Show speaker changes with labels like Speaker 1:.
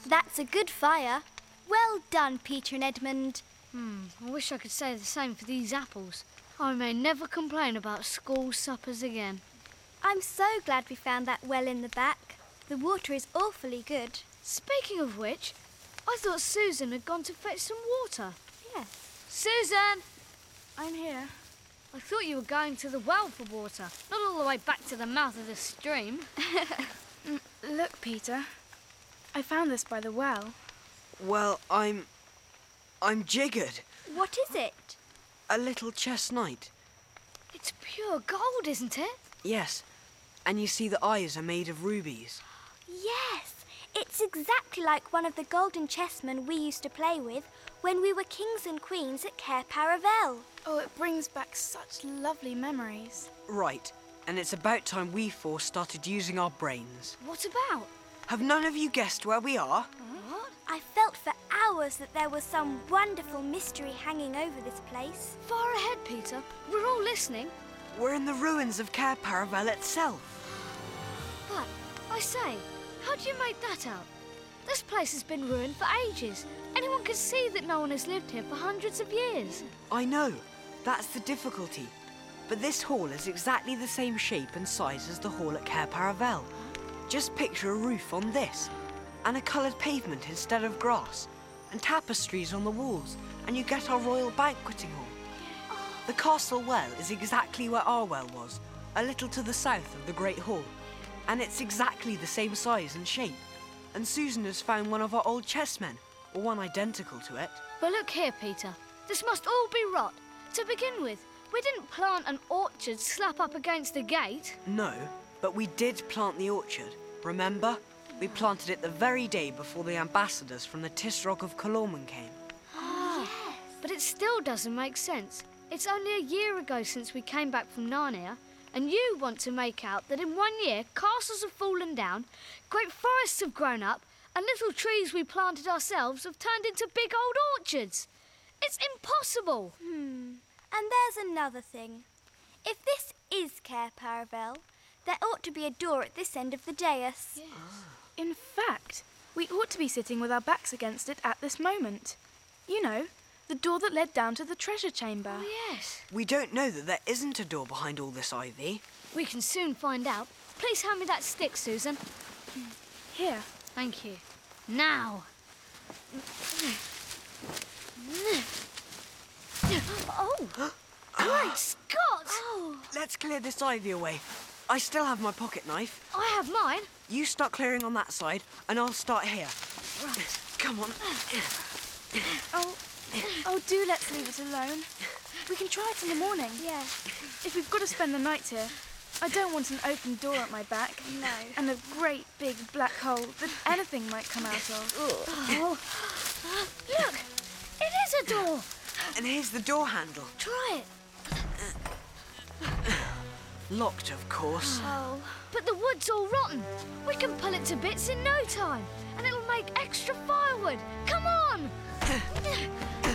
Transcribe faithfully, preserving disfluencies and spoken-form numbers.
Speaker 1: That's a good fire. Well done, Peter and Edmund.
Speaker 2: Hmm, I wish I could say the same for these apples. I may never complain about school suppers again.
Speaker 1: I'm so glad we found that well in the back. The water is awfully good.
Speaker 2: Speaking of which, I thought Susan had gone to fetch some water.
Speaker 1: Yes.
Speaker 2: Susan!
Speaker 3: I'm here.
Speaker 2: I thought you were going to the well for water, not all the way back to the mouth of the stream.
Speaker 3: Mm, Look, Peter. I found this by the well.
Speaker 4: Well, I'm... I'm jiggered.
Speaker 1: What is it?
Speaker 4: A little chest knight.
Speaker 2: It's pure gold, isn't it?
Speaker 4: Yes. And you see the eyes are made of rubies.
Speaker 1: Yes. It's exactly like one of the golden chessmen we used to play with when we were kings and queens at Cair Paravel.
Speaker 3: Oh, it brings back such lovely memories.
Speaker 4: Right. And it's about time we four started using our brains.
Speaker 2: What about?
Speaker 4: Have none of you guessed where we are?
Speaker 2: What?
Speaker 1: I felt for hours that there was some wonderful mystery hanging over this place.
Speaker 2: Far ahead, Peter. We're all listening.
Speaker 4: We're in the ruins of Cair Paravel itself.
Speaker 2: But, I say, how do you make that out? This place has been ruined for ages. Anyone can see that no one has lived here for hundreds of years.
Speaker 4: I know. That's the difficulty. But this hall is exactly the same shape and size as the hall at Cair Paravel. Just picture a roof on this, and a coloured pavement instead of grass, and tapestries on the walls, and you get our royal banqueting hall. The castle well is exactly where our well was, a little to the south of the Great Hall. And it's exactly the same size and shape. And Susan has found one of our old chessmen, or one identical to it.
Speaker 2: But look here, Peter. This must all be rot. To begin with, we didn't plant an orchard slap up against the gate.
Speaker 4: No, but we did plant the orchard. Remember? We planted it the very day before the ambassadors from the Tisroc of Calormen came.
Speaker 2: Ah, but it still doesn't make sense. It's only a year ago since we came back from Narnia, and you want to make out that in one year castles have fallen down, great forests have grown up, and little trees we planted ourselves have turned into big old orchards. It's impossible.
Speaker 1: Hmm. And there's another thing. If this is Cair Paravel, there ought to be a door at this end of the dais.
Speaker 2: Yes.
Speaker 3: In fact, we ought to be sitting with our backs against it at this moment. You know, the door that led down to the treasure chamber.
Speaker 2: Oh, yes.
Speaker 4: We don't know that there isn't a door behind all this ivy.
Speaker 2: We can soon find out. Please hand me that stick, Susan.
Speaker 3: Here.
Speaker 2: Thank you. Now. Oh! Great Scott!
Speaker 1: Oh,
Speaker 4: Let's clear this ivy away. I still have my pocket knife.
Speaker 2: I have mine.
Speaker 4: You start clearing on that side, and I'll start here.
Speaker 2: Right.
Speaker 4: Come on.
Speaker 3: Oh, oh, do let's leave it alone. We can try it in the morning.
Speaker 1: yeah.
Speaker 3: If we've got to spend the night here, I don't want an open door at my back.
Speaker 1: No.
Speaker 3: And a great big black hole that anything might come out of.
Speaker 2: Oh. Look! It is a door!
Speaker 4: And here's the door handle.
Speaker 2: Try it.
Speaker 4: Locked, of course.
Speaker 1: Oh.
Speaker 2: But the wood's all rotten. We can pull it to bits in no time, and it'll make extra firewood. Come on!